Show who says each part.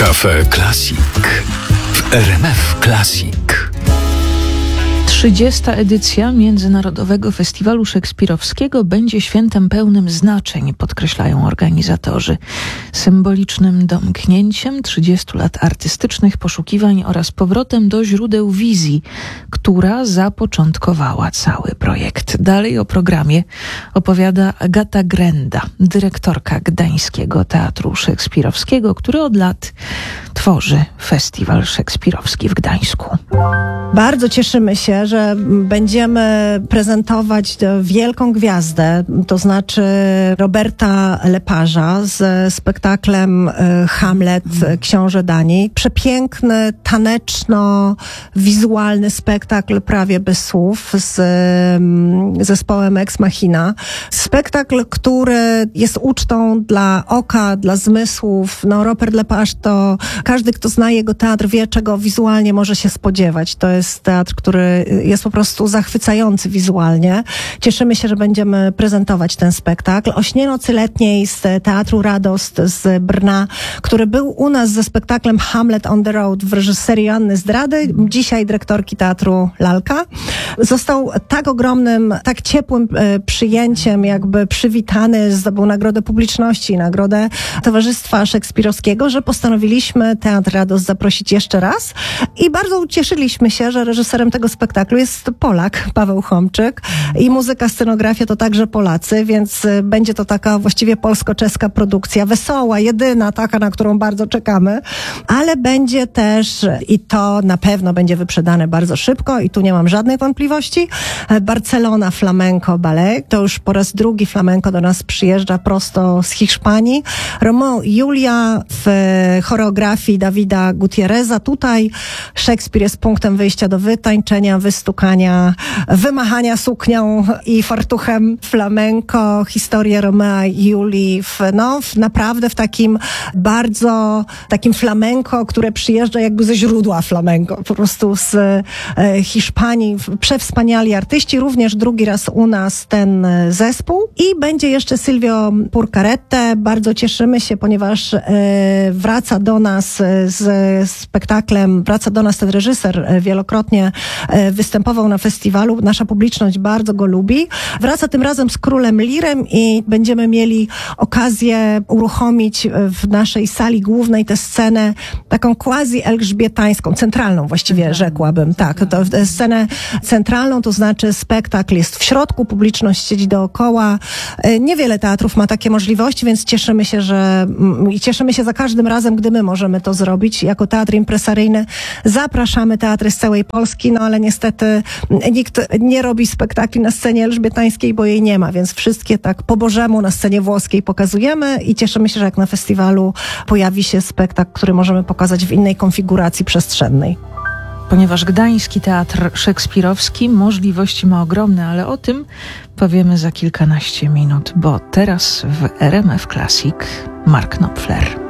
Speaker 1: Cafe Classic w RMF Classic.
Speaker 2: 30. edycja Międzynarodowego Festiwalu Szekspirowskiego będzie świętem pełnym znaczeń, podkreślają organizatorzy. Symbolicznym domknięciem 30 lat artystycznych poszukiwań oraz powrotem do źródeł wizji, która zapoczątkowała cały projekt. Dalej o programie opowiada Agata Grenda, dyrektorka Gdańskiego Teatru Szekspirowskiego, który od lat tworzy Festiwal Szekspirowski w Gdańsku.
Speaker 3: Bardzo cieszymy się, że będziemy prezentować wielką gwiazdę, to znaczy Roberta Leparza z spektaklem Hamlet, Książę Danii. Przepiękny, taneczno-wizualny spektakl prawie bez słów z zespołem Ex Machina. Spektakl, który jest ucztą dla oka, dla zmysłów. Robert Lepage to każdy, kto zna jego teatr, wie, czego wizualnie może się spodziewać. To jest teatr, który jest po prostu zachwycający wizualnie. Cieszymy się, że będziemy prezentować ten spektakl. O Śnie nocy letniej z Teatru Radost z Brna, który był u nas ze spektaklem Hamlet on the Road w reżyserii Anny Zdrady, dzisiaj dyrektorki Teatru Lalka. Został tak ogromnym, tak ciepłym przyjęciem, jakby przywitany, zdobył nagrodę publiczności, nagrodę Towarzystwa Szekspirowskiego, że postanowiliśmy Teatr Radost zaprosić jeszcze raz i bardzo ucieszyliśmy się, że reżyserem tego spektaklu jest Polak, Paweł Chomczyk, i muzyka, scenografia to także Polacy, więc będzie to taka właściwie polsko-czeska produkcja, wesoła, jedyna, taka, na którą bardzo czekamy, ale będzie też, i to na pewno będzie wyprzedane bardzo szybko i tu nie mam żadnej wątpliwości, Barcelona Flamenco Ballet. To już po raz drugi flamenco do nas przyjeżdża prosto z Hiszpanii. Romeo i Julia w choreografii Dawida Gutierreza. Tutaj Szekspir jest punktem wyjścia do wytańczenia, wystukania, wymachania suknią i fartuchem. Flamenco, historię Romea i Julii naprawdę w takim bardzo takim flamenco, które przyjeżdża jakby ze źródła flamenco, po prostu z Hiszpanii. Przewspaniali artyści, również drugi raz u nas ten zespół. I będzie jeszcze Silvio Purcarette. Bardzo cieszymy się, ponieważ wraca do nas z spektaklem, wraca do nas ten reżyser, wielokrotnie występował na festiwalu, nasza publiczność bardzo go lubi. Wraca tym razem z Królem Lirem i będziemy mieli okazję uruchomić w naszej sali głównej tę scenę taką quasi-elżbietańską, centralną właściwie rzekłabym, tak, to scenę centralną, to znaczy spektakl jest w środku, publiczność siedzi dookoła. Niewiele teatrów ma takie możliwości, więc cieszymy się za każdym razem, gdy my możemy to zrobić. Jako teatr impresaryjny zapraszamy teatry z całej Polski, ale niestety nikt nie robi spektakli na scenie elżbietańskiej, bo jej nie ma, więc wszystkie tak po bożemu na scenie włoskiej pokazujemy i cieszymy się, że jak na festiwalu pojawi się spektakl, który możemy pokazać w innej konfiguracji przestrzennej.
Speaker 2: Ponieważ Gdański Teatr Szekspirowski możliwości ma ogromne, ale o tym powiemy za kilkanaście minut, bo teraz w RMF Classic Mark Knopfler.